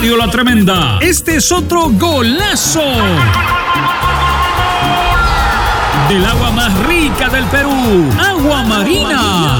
Radio La Tremenda. Este es otro golazo del agua más rica del Perú, Agua Marina.